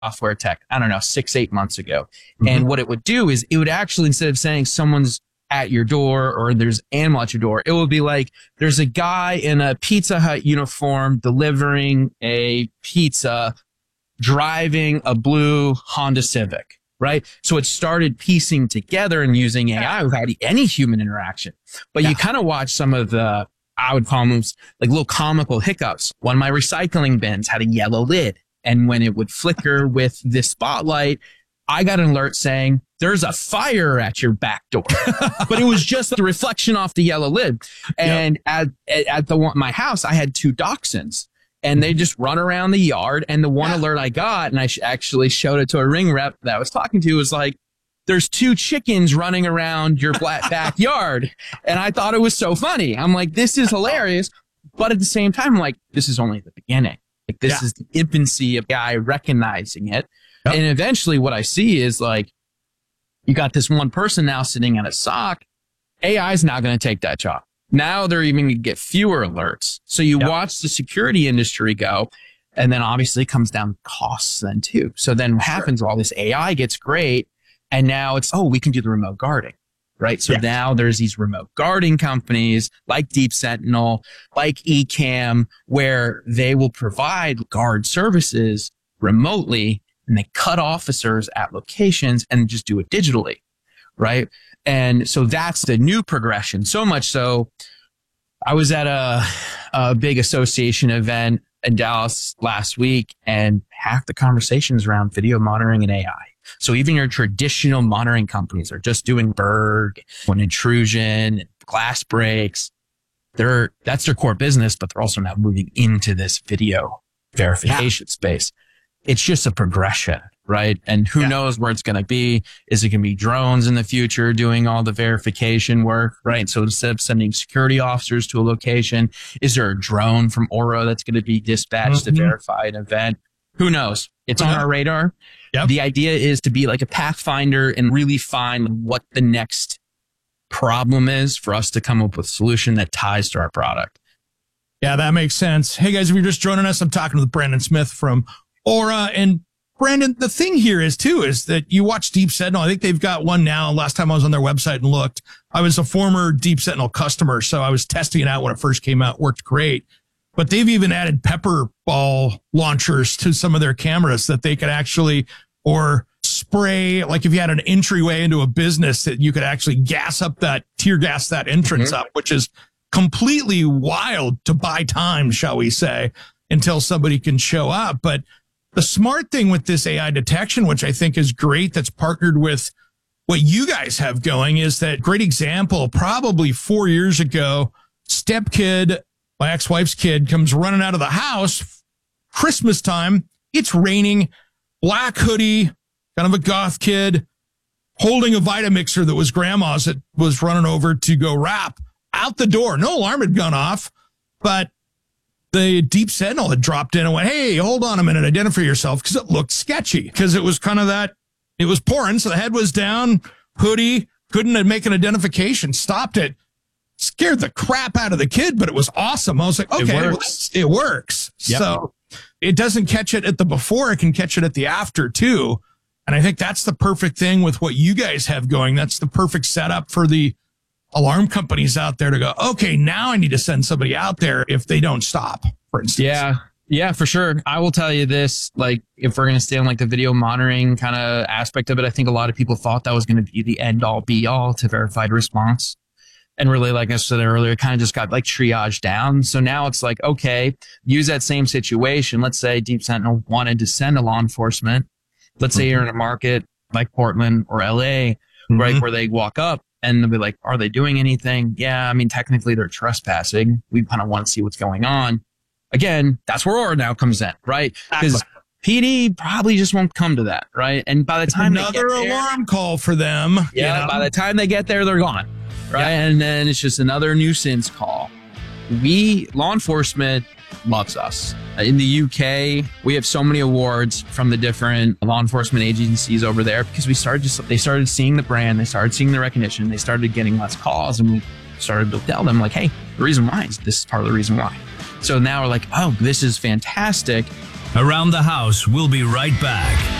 software tech, I don't know, 6-8 months ago. Mm-hmm. And what it would do is it would actually, instead of saying someone's at your door or there's animal at your door, it would be like, there's a guy in a Pizza Hut uniform delivering a pizza, driving a blue Honda Civic, right? So it started piecing together and using AI without any human interaction. But you kind of watch some of the, I would call them like little comical hiccups. One of my recycling bins had a yellow lid. And when it would flicker with the spotlight, I got an alert saying, there's a fire at your back door. But it was just the reflection off the yellow lid. And at the one, my house, I had 2 dachshunds. And they just run around the yard. And the one alert I got, and I actually showed it to a ring rep that I was talking to, was like, there's 2 chickens running around your backyard. And I thought it was so funny. I'm like, this is hilarious. But at the same time, I'm like, this is only the beginning. Like, this is the infancy of AI recognizing it. Yep. And eventually what I see is like, you got this one person now sitting at a SOC. AI is now going to take that job. Now they're even going to get fewer alerts. So you watch the security industry go, and then obviously it comes down to costs then too. So then what happens, all this AI gets great, and now it's, we can do the remote guarding, right? So now there's these remote guarding companies like Deep Sentinel, like Ecamm, where they will provide guard services remotely, and they cut officers at locations and just do it digitally, right? And so that's the new progression. So much so, I was at a big association event in Dallas last week, and half the conversations around video monitoring and AI. So even your traditional monitoring companies are just doing Berg, and intrusion, glass breaks. That's their core business, but they're also now moving into this video verification space. It's just a progression, right? And who knows where it's going to be? Is it going to be drones in the future doing all the verification work, right? So instead of sending security officers to a location, is there a drone from Oro that's going to be dispatched to verify an event? Who knows? It's on our radar. Yep. The idea is to be like a pathfinder and really find what the next problem is for us to come up with a solution that ties to our product. Yeah, that makes sense. Hey guys, if you're just joining us, I'm talking with Brandon Smith from Aura. And Brandon, the thing here is that you watch Deep Sentinel. I think they've got one now. Last time I was on their website and looked, I was a former Deep Sentinel customer, so I was testing it out when it first came out. Worked great. But they've even added pepper ball launchers to some of their cameras that they could actually, or spray, like if you had an entryway into a business, that you could actually tear gas that entrance up, which is completely wild to buy time, shall we say, until somebody can show up. But the smart thing with this AI detection, which I think is great, that's partnered with what you guys have going, is that great example. Probably 4 years ago, stepkid, my ex-wife's kid, comes running out of the house, Christmas time. It's raining, black hoodie, kind of a goth kid, holding a Vitamixer that was grandma's that was running over to go wrap out the door. No alarm had gone off, but the Deep Sentinel had dropped in and went, hey, hold on a minute, identify yourself, because it looked sketchy, because it was kind of that, it was pouring, so the head was down, hoodie, couldn't make an identification, stopped it, scared the crap out of the kid, but it was awesome. I was like, okay, it works. Yep. So it doesn't catch it at the before, it can catch it at the after too. And I think that's the perfect thing with what you guys have going. That's the perfect setup for the alarm companies out there to go, okay, now I need to send somebody out there if they don't stop, for instance. Yeah, for sure. I will tell you this, like, if we're going to stay on like the video monitoring kind of aspect of it, I think a lot of people thought that was going to be the end all be all to verified response. And really, like I said earlier, it kind of just got like triaged down. So now it's like, okay, use that same situation. Let's say Deep Sentinel wanted to send a law enforcement. Let's say you're in a market like Portland or LA, right, where they walk up and they'll be like, are they doing anything? Yeah, I mean, technically they're trespassing. We kind of want to see what's going on. Again, that's where Aura now comes in, right? Because PD probably just won't come to that, right? And by the time another alarm call for them. Yeah, by the time they get there, they're gone, right? And then it's just another nuisance call. Law enforcement loves us. In the UK, we have so many awards from the different law enforcement agencies over there because they started seeing the brand, they started seeing the recognition, they started getting less calls, and we started to tell them like, hey, the reason why is this is part of the reason why. So now we're like, oh, this is fantastic. Around the House. We'll be right back.